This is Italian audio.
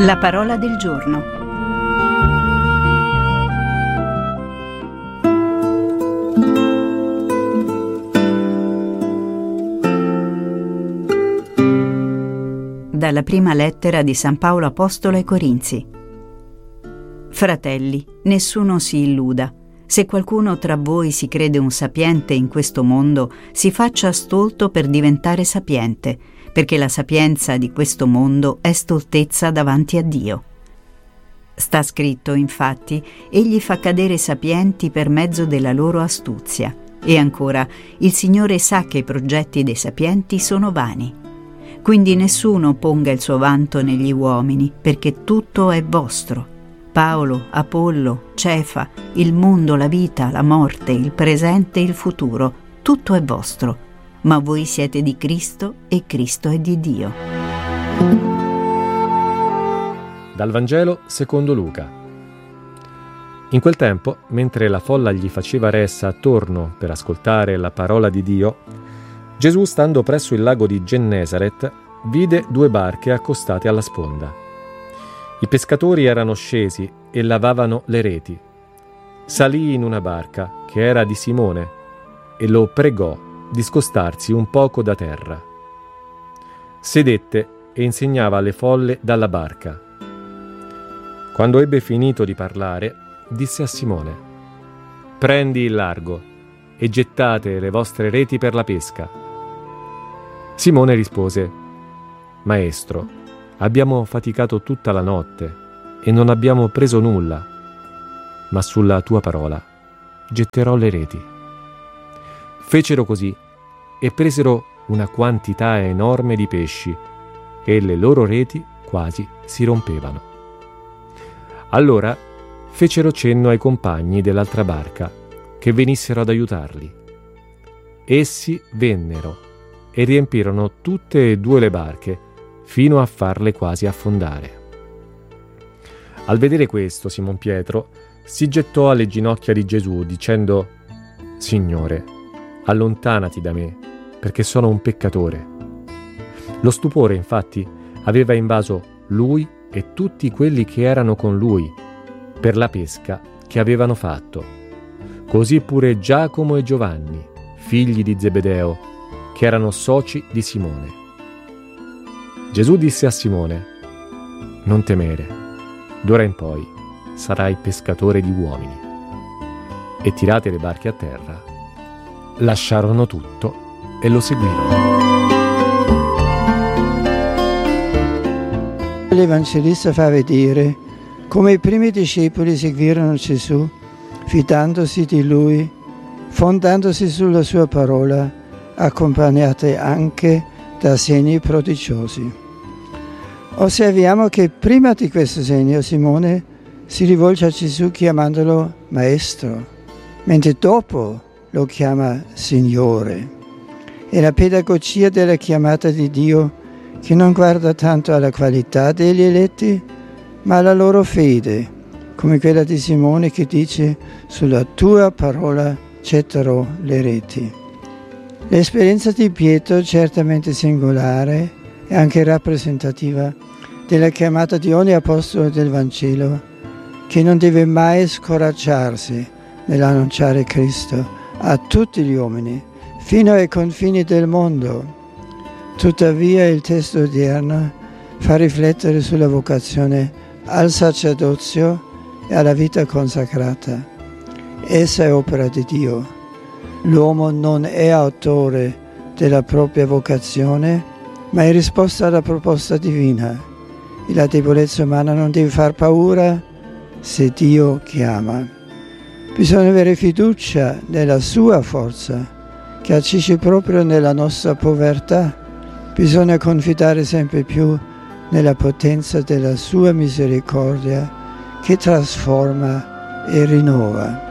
La parola del giorno. Dalla prima lettera di San Paolo Apostolo ai Corinzi. Fratelli, nessuno si illuda. Se qualcuno tra voi si crede un sapiente in questo mondo, si faccia stolto per diventare sapiente, perché la sapienza di questo mondo è stoltezza davanti a Dio. Sta scritto, infatti, egli fa cadere sapienti per mezzo della loro astuzia. E ancora, il Signore sa che i progetti dei sapienti sono vani. Quindi nessuno ponga il suo vanto negli uomini, perché tutto è vostro. Paolo, Apollo, Cefa, il mondo, la vita, la morte, il presente e il futuro, tutto è vostro. Ma voi siete di Cristo e Cristo è di Dio. Dal Vangelo secondo Luca. In quel tempo, mentre la folla gli faceva ressa attorno per ascoltare la parola di Dio, Gesù, stando presso il lago di Gennesaret, vide 2 barche accostate alla sponda. I pescatori erano scesi e lavavano le reti. Salì in una barca, che era di Simone, e lo pregò di scostarsi un poco da terra. Sedette e insegnava alle folle dalla barca. Quando ebbe finito di parlare, disse a Simone: «Prendi il largo e gettate le vostre reti per la pesca». Simone rispose: «Maestro, abbiamo faticato tutta la notte e non abbiamo preso nulla, ma sulla tua parola getterò le reti». Fecero così e presero una quantità enorme di pesci e le loro reti quasi si rompevano. Allora fecero cenno ai compagni dell'altra barca che venissero ad aiutarli. Essi vennero e riempirono tutte e 2 le barche fino a farle quasi affondare. Al vedere questo, Simon Pietro si gettò alle ginocchia di Gesù dicendo: «Signore, allontanati da me, perché sono un peccatore». Lo stupore, infatti, aveva invaso lui e tutti quelli che erano con lui per la pesca che avevano fatto. Così pure Giacomo e Giovanni, figli di Zebedeo, che erano soci di Simone. Gesù disse a Simone: «Non temere, d'ora in poi sarai pescatore di uomini». E tirate le barche a terra, lasciarono tutto e lo seguirono. L'Evangelista fa vedere come i primi discepoli seguirono Gesù, fidandosi di Lui, fondandosi sulla sua parola, accompagnate anche da segni prodigiosi. Osserviamo che prima di questo segno Simone si rivolge a Gesù chiamandolo Maestro, mentre dopo lo chiama Signore. È la pedagogia della chiamata di Dio che non guarda tanto alla qualità degli eletti, ma alla loro fede, come quella di Simone che dice: «Sulla tua parola getterò le reti». L'esperienza di Pietro, certamente singolare e anche rappresentativa della chiamata di ogni apostolo del Vangelo, che non deve mai scoraggiarsi nell'annunciare Cristo a tutti gli uomini, fino ai confini del mondo. Tuttavia il testo odierno fa riflettere sulla vocazione al sacerdozio e alla vita consacrata. Essa è opera di Dio. L'uomo non è autore della propria vocazione, ma è risposta alla proposta divina. E la debolezza umana non deve far paura se Dio chiama. Bisogna avere fiducia nella sua forza, che agisce proprio nella nostra povertà. Bisogna confidare sempre più nella potenza della sua misericordia, che trasforma e rinnova.